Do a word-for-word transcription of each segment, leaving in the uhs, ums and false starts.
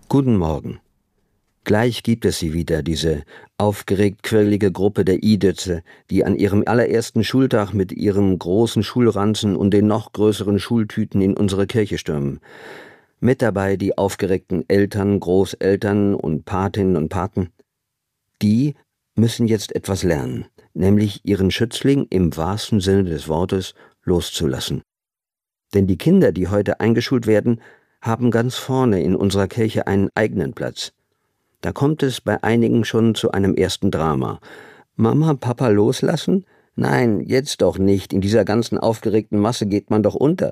Guten Morgen. Gleich gibt es sie wieder, diese aufgeregt quirlige Gruppe der Iditze, die an ihrem allerersten Schultag mit ihrem großen Schulranzen und den noch größeren Schultüten in unsere Kirche stürmen. Mit dabei die aufgeregten Eltern, Großeltern und Patinnen und Paten. Die müssen jetzt etwas lernen, nämlich ihren Schützling im wahrsten Sinne des Wortes loszulassen. Denn die Kinder, die heute eingeschult werden, haben ganz vorne in unserer Kirche einen eigenen Platz. Da kommt es bei einigen schon zu einem ersten Drama. Mama, Papa loslassen? Nein, jetzt doch nicht, in dieser ganzen aufgeregten Masse geht man doch unter.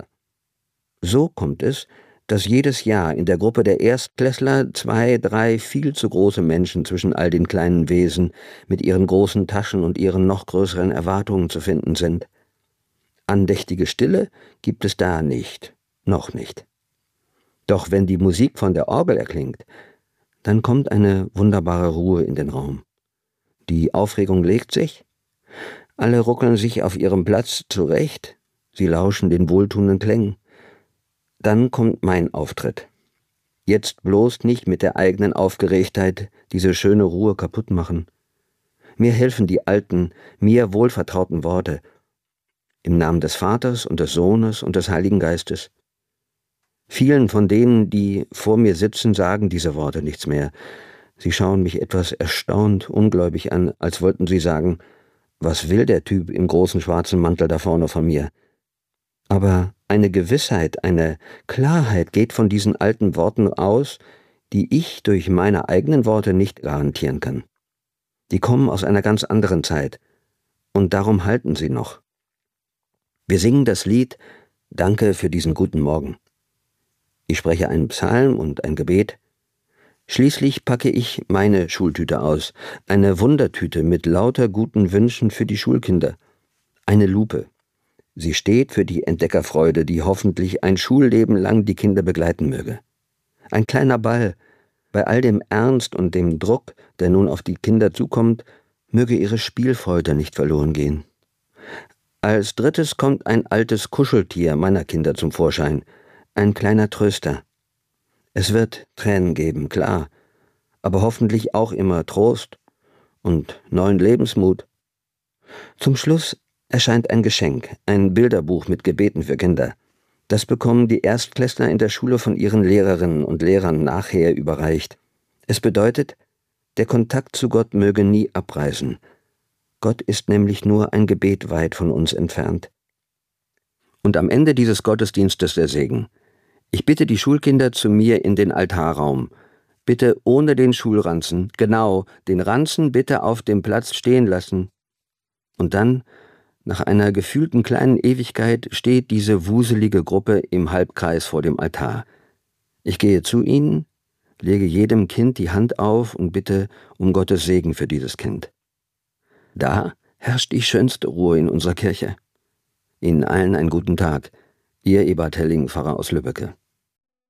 So kommt es, dass jedes Jahr in der Gruppe der Erstklässler zwei, drei viel zu große Menschen zwischen all den kleinen Wesen mit ihren großen Taschen und ihren noch größeren Erwartungen zu finden sind. Andächtige Stille gibt es da nicht, noch nicht. Doch wenn die Musik von der Orgel erklingt, dann kommt eine wunderbare Ruhe in den Raum. Die Aufregung legt sich, alle ruckeln sich auf ihrem Platz zurecht, sie lauschen den wohltuenden Klängen. Dann kommt mein Auftritt. Jetzt bloß nicht mit der eigenen Aufgeregtheit diese schöne Ruhe kaputt machen. Mir helfen die alten, mir wohlvertrauten Worte. Im Namen des Vaters und des Sohnes und des Heiligen Geistes. Vielen von denen, die vor mir sitzen, sagen diese Worte nichts mehr. Sie schauen mich etwas erstaunt, ungläubig an, als wollten sie sagen, was will der Typ im großen schwarzen Mantel da vorne von mir? Aber eine Gewissheit, eine Klarheit geht von diesen alten Worten aus, die ich durch meine eigenen Worte nicht garantieren kann. Die kommen aus einer ganz anderen Zeit, und darum halten sie noch. Wir singen das Lied »Danke für diesen guten Morgen«. Ich spreche einen Psalm und ein Gebet. Schließlich packe ich meine Schultüte aus, eine Wundertüte mit lauter guten Wünschen für die Schulkinder. Eine Lupe. Sie steht für die Entdeckerfreude, die hoffentlich ein Schulleben lang die Kinder begleiten möge. Ein kleiner Ball. Bei all dem Ernst und dem Druck, der nun auf die Kinder zukommt, möge ihre Spielfreude nicht verloren gehen. Als drittes kommt ein altes Kuscheltier meiner Kinder zum Vorschein. Ein kleiner Tröster. Es wird Tränen geben, klar, aber hoffentlich auch immer Trost und neuen Lebensmut. Zum Schluss erscheint ein Geschenk, ein Bilderbuch mit Gebeten für Kinder. Das bekommen die Erstklässler in der Schule von ihren Lehrerinnen und Lehrern nachher überreicht. Es bedeutet, der Kontakt zu Gott möge nie abreißen. Gott ist nämlich nur ein Gebet weit von uns entfernt. Und am Ende dieses Gottesdienstes der Segen. Ich bitte die Schulkinder zu mir in den Altarraum. Bitte ohne den Schulranzen, genau, den Ranzen bitte auf dem Platz stehen lassen. Und dann, nach einer gefühlten kleinen Ewigkeit, steht diese wuselige Gruppe im Halbkreis vor dem Altar. Ich gehe zu ihnen, lege jedem Kind die Hand auf und bitte um Gottes Segen für dieses Kind. Da herrscht die schönste Ruhe in unserer Kirche. Ihnen allen einen guten Tag. Ihr Ebert Helling, Pfarrer aus Lübbecke.